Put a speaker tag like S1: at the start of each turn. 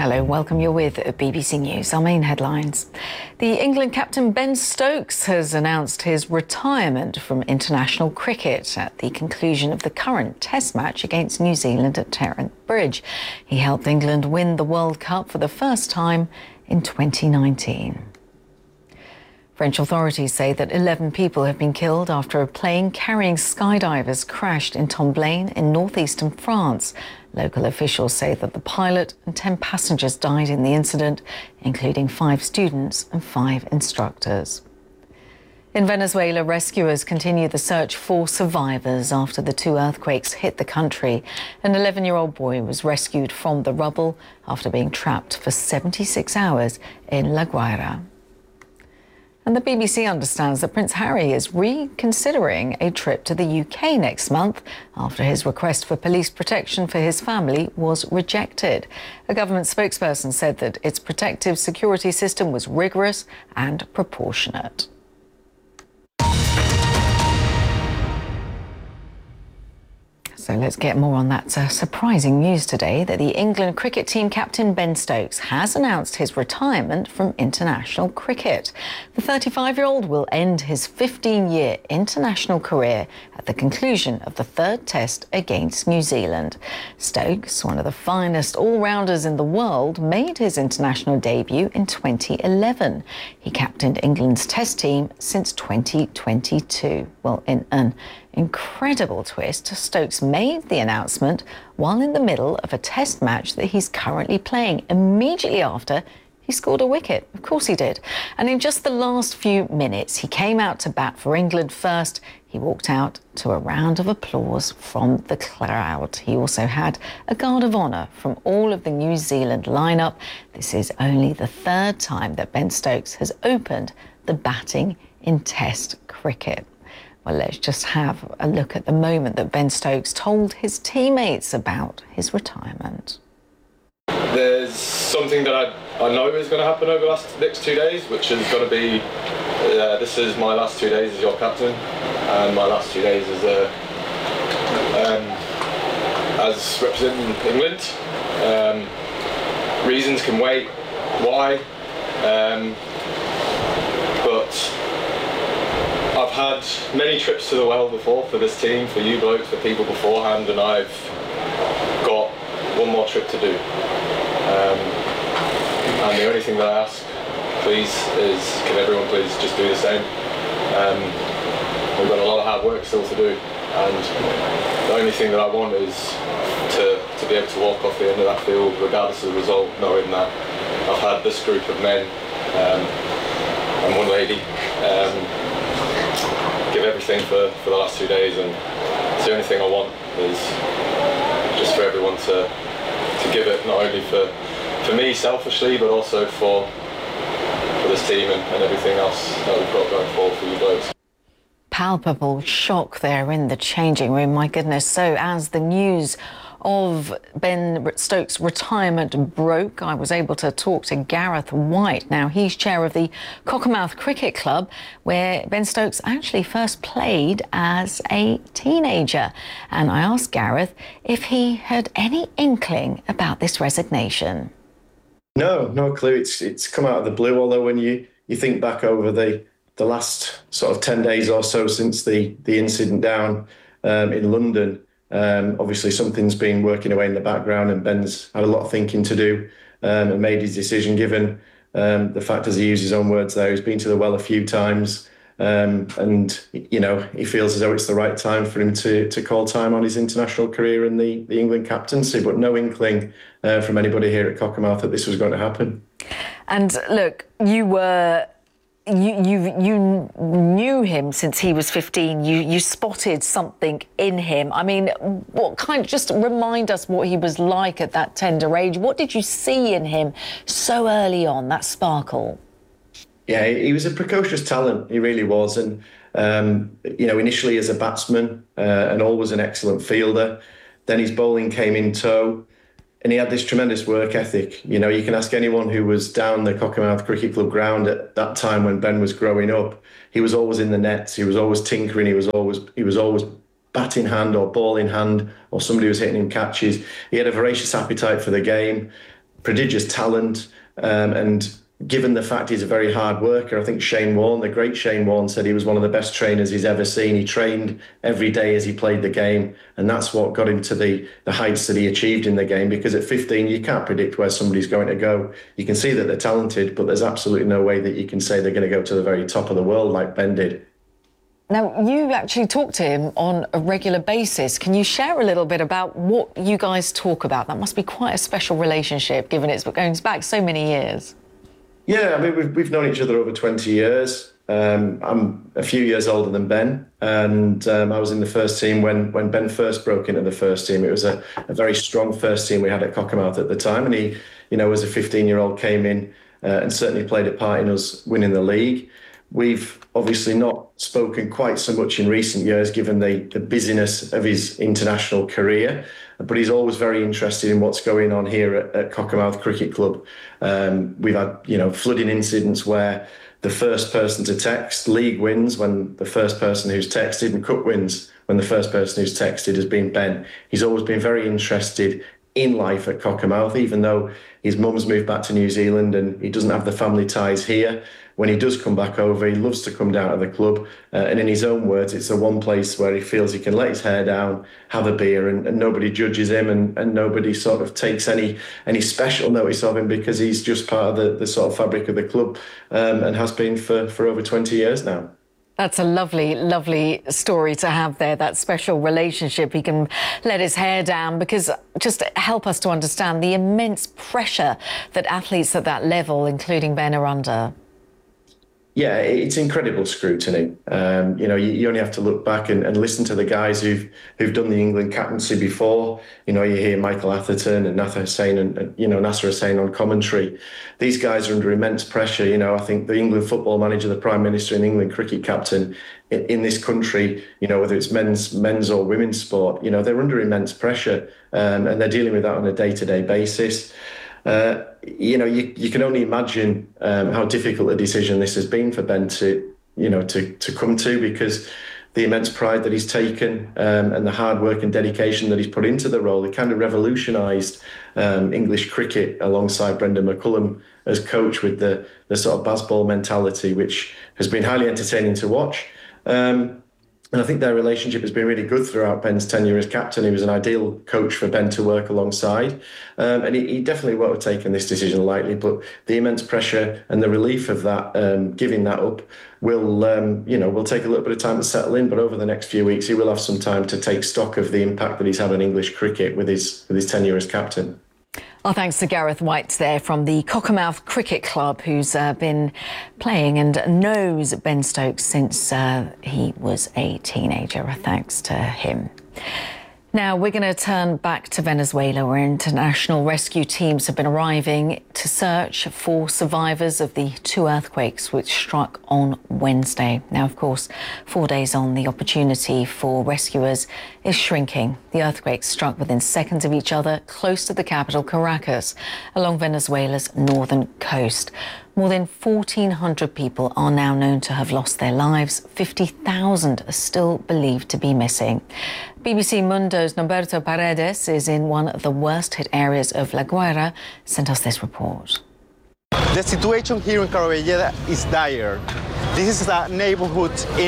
S1: Hello, welcome. You're with BBC News. Our main headlines. The England captain Ben Stokes has announced his retirement from international cricket at the conclusion of the current Test match against New Zealand at Trent Bridge. He helped England win the World Cup for the first time in 2019. French authorities say that 11 people have been killed after a plane carrying skydivers crashed in Tomblain in northeastern France. Local officials say that the pilot and 10 passengers died in the incident, including 5 students and 5 instructors. In Venezuela, rescuers continue the search for survivors after the 2 earthquakes hit the country. An 11-year-old boy was rescued from the rubble after being trapped for 76 hours in La Guaira. And the BBC understands that Prince Harry is reconsidering a trip to the UK next month after his request for police protection for his family was rejected. A government spokesperson said that its protective security system was rigorous and proportionate. So let's get more on that surprising news today that the England cricket team captain Ben Stokes has announced his retirement from international cricket. The 35-year-old will end his 15-year international career at the conclusion of the 3rd Test against New Zealand. Stokes, one of the finest all-rounders in the world, made his international debut in 2011. He captained England's Test team since 2022. Well, in an incredible twist, Stokes made the announcement while in the middle of a Test match that he's currently playing, immediately after he scored a wicket. Of course he did. And in just the last few minutes, he came out to bat for England first. He walked out to a round of applause from the crowd. He also had a guard of honour from all of the New Zealand lineup. This is only the 3rd time that Ben Stokes has opened the batting in Test cricket. Well, let's just have a look at the moment that Ben Stokes told his teammates about his retirement.
S2: There's something that I know is going to happen over the next 2 days, which is going to be, this is my last 2 days as your captain, and my last 2 days as representing England. Reasons can wait, why, but I've had many trips to the world before for this team, for you blokes, for people beforehand, and I've got one more trip to do. And the only thing that I ask, please, is can everyone please just do the same? We've got a lot of hard work still to do, and the only thing that I want is to be able to walk off the end of that field, regardless of the result, knowing that I've had this group of men and one lady give everything for the last 2 days, and it's the only thing I want is just for everyone to give it, not only for me selfishly, but also for this team and everything else that we've got going forward for you blokes.
S1: Palpable shock there in the changing room, my goodness. So as the news of Ben Stokes' retirement broke, I was able to talk to Gareth White. Now, he's chair of the Cockermouth Cricket Club, where Ben Stokes actually first played as a teenager. And I asked Gareth if he had any inkling about this resignation.
S3: No clue. It's come out of the blue, although when you think back over the last sort of 10 days or so since the incident down in London, obviously something's been working away in the background, and Ben's had a lot of thinking to do and made his decision, given the fact, as he used his own words there, he's been to the well a few times, and you know, he feels as though it's the right time for him to call time on his international career and the England captaincy, but no inkling from anybody here at Cockermouth that this was going to happen.
S1: And look, you knew him since he was 15. You spotted something in him. I mean, just remind us what he was like at that tender age. What did you see in him so early on, that sparkle?
S3: Yeah, he was a precocious talent. He really was. And, you know, initially as a batsman and always an excellent fielder. Then his bowling came in tow. And he had this tremendous work ethic. You know, you can ask anyone who was down the Cockermouth Cricket Club ground at that time when Ben was growing up. He was always in the nets. He was always tinkering. He was always bat in hand or ball in hand, or somebody was hitting him catches. He had a voracious appetite for the game. prodigious talent, and given the fact he's a very hard worker, I think Shane Warne, the great Shane Warne, said he was one of the best trainers he's ever seen. He trained every day as he played the game, and that's what got him to the heights that he achieved in the game, because at 15 you can't predict where somebody's going to go. You can see that they're talented, but there's absolutely no way that you can say they're going to go to the very top of the world like Ben did.
S1: Now, you actually talk to him on a regular basis. Can you share a little bit about what you guys talk about? That must be quite a special relationship, given it's going back so many years.
S3: Yeah, I mean, we've known each other over 20 years. I'm a few years older than Ben, and I was in the first team when Ben first broke into the first team. It was a very strong first team we had at Cockermouth at the time, and he, as a 15-year-old, came in and certainly played a part in us winning the league. We've obviously not spoken quite so much in recent years, given the busyness of his international career, but he's always very interested in what's going on here at Cockermouth Cricket Club. We've had, flooding incidents where the first person to text, league wins when the first person who's texted, and cup wins when the first person who's texted has been Ben. He's always been very interested in life at Cockermouth, even though his mum's moved back to New Zealand and he doesn't have the family ties here. When he does come back over, he loves to come down to the club. And in his own words, it's the one place where he feels he can let his hair down, have a beer, and nobody judges him, and nobody sort of takes any special notice of him, because he's just part of the sort of fabric of the club, and has been for over 20 years now.
S1: That's a lovely, lovely story to have there, that special relationship. He can let his hair down, because just help us to understand the immense pressure that athletes at that level, including Ben, are under.
S3: Yeah, it's incredible scrutiny. You only have to look back and listen to the guys who've done the England captaincy before. You hear Michael Atherton and Nasser Hussain on commentary. These guys are under immense pressure. I think the England football manager, the Prime Minister, and England cricket captain in this country, whether it's men's or women's sport, they're under immense pressure, and they're dealing with that on a day-to-day basis. You can only imagine how difficult a decision this has been for Ben to come to, because the immense pride that he's taken, and the hard work and dedication that he's put into the role. He kind of revolutionised English cricket alongside Brendan McCullum as coach, with the sort of baseball mentality, which has been highly entertaining to watch. And I think their relationship has been really good throughout Ben's tenure as captain. He was an ideal coach for Ben to work alongside. And he definitely won't have taken this decision lightly, but the immense pressure and the relief of that, giving that up, will take a little bit of time to settle in. But over the next few weeks, he will have some time to take stock of the impact that he's had on English cricket with his tenure as captain.
S1: Our thanks to Gareth White there from the Cockermouth Cricket Club, who's been playing and knows Ben Stokes since he was a teenager. Our thanks to him. Now, we're going to turn back to Venezuela, where international rescue teams have been arriving to search for survivors of the two earthquakes which struck on Wednesday. Now, of course, 4 days on, the opportunity for rescuers is shrinking. The earthquakes struck within seconds of each other, close to the capital, Caracas, along Venezuela's northern coast. More than 1,400 people are now known to have lost their lives. 50,000 are still believed to be missing. BBC Mundo's Norberto Paredes is in one of the worst hit areas of La Guaira, sent us this report.
S4: The situation here in Carabellera is dire. This is a neighborhood in